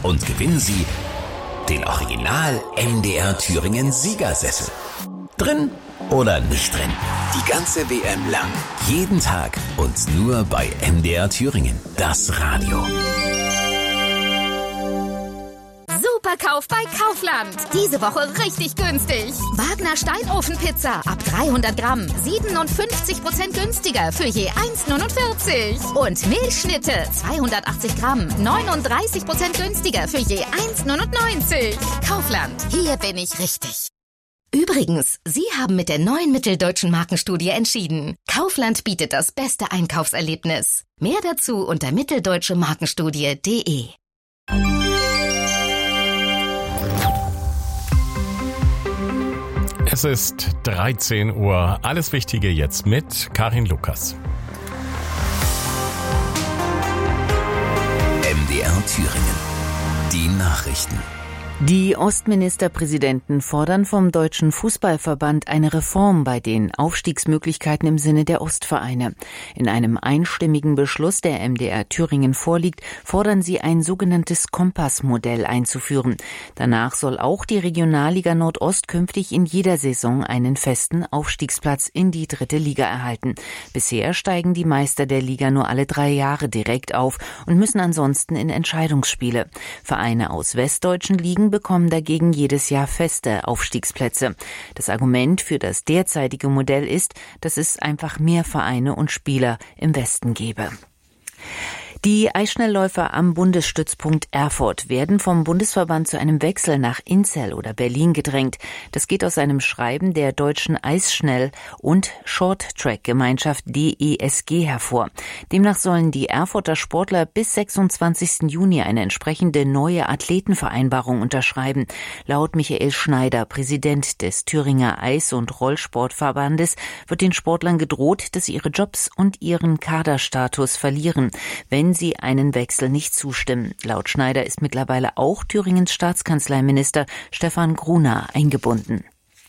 und gewinnen Sie den Original MDR Thüringen Siegersessel. Drin oder nicht drin? Die ganze WM lang. Jeden Tag und nur bei MDR Thüringen. Das Radio. Superkauf bei Kaufland. Diese Woche richtig günstig. Wagner Steinofenpizza ab 300 Gramm. 57% günstiger für je 1,49. Und Milchschnitte 280 Gramm. 39% günstiger für je 1,99. Kaufland. Hier bin ich richtig. Übrigens, Sie haben mit der neuen Mitteldeutschen Markenstudie entschieden. Kaufland bietet das beste Einkaufserlebnis. Mehr dazu unter mitteldeutschemarkenstudie.de. Es ist 13 Uhr. Alles Wichtige jetzt mit Karin Lukas. MDR Thüringen. Die Nachrichten. Die Ostministerpräsidenten fordern vom Deutschen Fußballverband eine Reform bei den Aufstiegsmöglichkeiten im Sinne der Ostvereine. In einem einstimmigen Beschluss, der MDR Thüringen vorliegt, fordern sie ein sogenanntes Kompassmodell einzuführen. Danach soll auch die Regionalliga Nordost künftig in jeder Saison einen festen Aufstiegsplatz in die 3. Liga erhalten. Bisher steigen die Meister der Liga nur alle 3 Jahre direkt auf und müssen ansonsten in Entscheidungsspiele. Vereine aus westdeutschen Ligen bekommen dagegen jedes Jahr feste Aufstiegsplätze. Das Argument für das derzeitige Modell ist, dass es einfach mehr Vereine und Spieler im Westen gäbe. Die Eisschnellläufer am Bundesstützpunkt Erfurt werden vom Bundesverband zu einem Wechsel nach Inzell oder Berlin gedrängt. Das geht aus einem Schreiben der Deutschen Eisschnell- und Short-Track-Gemeinschaft DESG hervor. Demnach sollen die Erfurter Sportler bis 26. Juni eine entsprechende neue Athletenvereinbarung unterschreiben. Laut Michael Schneider, Präsident des Thüringer Eis- und Rollsportverbandes, wird den Sportlern gedroht, dass sie ihre Jobs und ihren Kaderstatus verlieren, wenn sie einen Wechsel nicht zustimmen. Laut Schneider ist mittlerweile auch Thüringens Staatskanzleiminister Stefan Gruner eingebunden.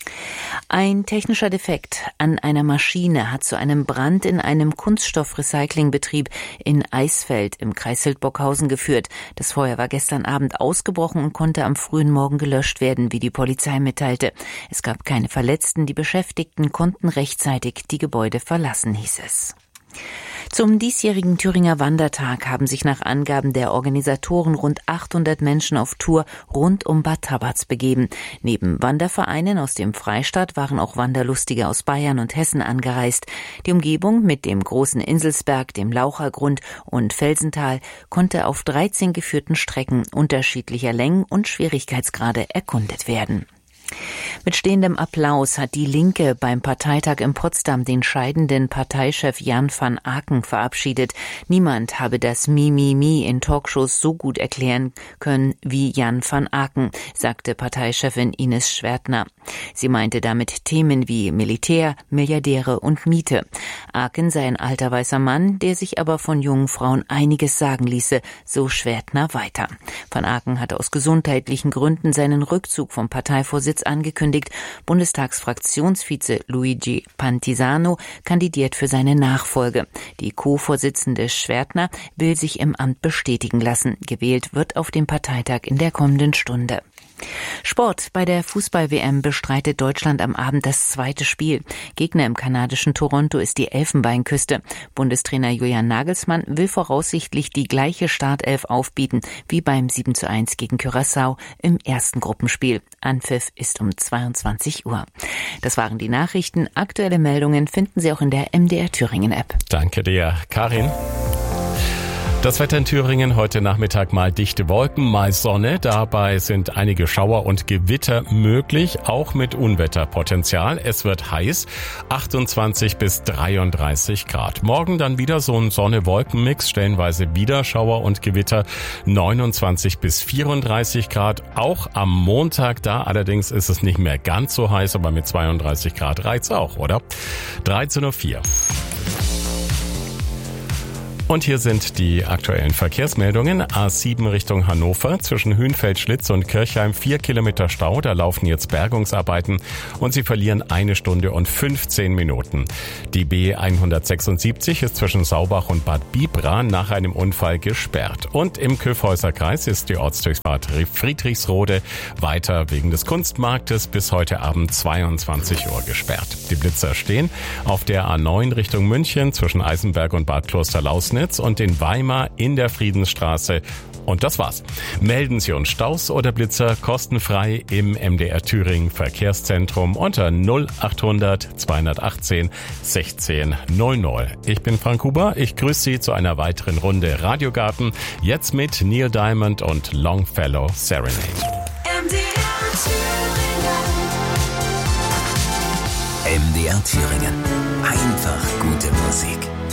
Ein technischer Defekt an einer Maschine hat zu einem Brand in einem Kunststoffrecyclingbetrieb in Eisfeld im Kreis Hildburghausen geführt. Das Feuer war gestern Abend ausgebrochen und konnte am frühen Morgen gelöscht werden, wie die Polizei mitteilte. Es gab keine Verletzten, die Beschäftigten konnten rechtzeitig die Gebäude verlassen, hieß es. Zum diesjährigen Thüringer Wandertag haben sich nach Angaben der Organisatoren rund 800 Menschen auf Tour rund um Bad Tabatz begeben. Neben Wandervereinen aus dem Freistaat waren auch Wanderlustige aus Bayern und Hessen angereist. Die Umgebung mit dem großen Inselsberg, dem Lauchergrund und Felsental konnte auf 13 geführten Strecken unterschiedlicher Längen und Schwierigkeitsgrade erkundet werden. Mit stehendem Applaus hat die Linke beim Parteitag in Potsdam den scheidenden Parteichef Jan van Aken verabschiedet. Niemand habe das Mimimi in Talkshows so gut erklären können wie Jan van Aken, sagte Parteichefin Ines Schwertner. Sie meinte damit Themen wie Militär, Milliardäre und Miete. Aken sei ein alter weißer Mann, der sich aber von jungen Frauen einiges sagen ließe, so Schwertner weiter. Van Aken hatte aus gesundheitlichen Gründen seinen Rückzug vom Parteivorsitz angekündigt. Bundestagsfraktionsvize Luigi Pantisano kandidiert für seine Nachfolge. Die Co-Vorsitzende Schwertner will sich im Amt bestätigen lassen. Gewählt wird auf dem Parteitag in der kommenden Stunde. Sport. Bei der Fußball-WM bestreitet Deutschland am Abend das 2. Spiel. Gegner im kanadischen Toronto ist die Elfenbeinküste. Bundestrainer Julian Nagelsmann will voraussichtlich die gleiche Startelf aufbieten wie beim 7:1 gegen Curaçao im ersten Gruppenspiel. Anpfiff ist um 22 Uhr. Das waren die Nachrichten. Aktuelle Meldungen finden Sie auch in der MDR Thüringen App. Danke dir, Karin. Das Wetter in Thüringen heute Nachmittag mal dichte Wolken, mal Sonne. Dabei sind einige Schauer und Gewitter möglich, auch mit Unwetterpotenzial. Es wird heiß, 28 bis 33 Grad. Morgen dann wieder so ein Sonne-Wolken-Mix, stellenweise wieder Schauer und Gewitter, 29 bis 34 Grad. Auch am Montag da, allerdings ist es nicht mehr ganz so heiß, aber mit 32 Grad reicht's auch, oder? 13:04 Uhr. Und hier sind die aktuellen Verkehrsmeldungen. A7 Richtung Hannover zwischen Hünfeld-Schlitz und Kirchheim 4 Kilometer Stau. Da laufen jetzt Bergungsarbeiten und Sie verlieren 1 Stunde und 15 Minuten. Die B176 ist zwischen Saubach und Bad Bibra nach einem Unfall gesperrt. Und im Kyffhäuser Kreis ist die Ortsdurchfahrt Friedrichsrode weiter wegen des Kunstmarktes bis heute Abend 22 Uhr gesperrt. Die Blitzer stehen auf der A9 Richtung München zwischen Eisenberg und Bad Klosterlausnitz und in Weimar in der Friedensstraße. Und das war's. Melden Sie uns Staus oder Blitzer kostenfrei im MDR Thüringen Verkehrszentrum unter 0800 218 16 00. Ich bin Frank Huber. Ich grüße Sie zu einer weiteren Runde Radiogarten. Jetzt mit Neil Diamond und Longfellow Serenade. MDR Thüringen. Einfach gute Musik.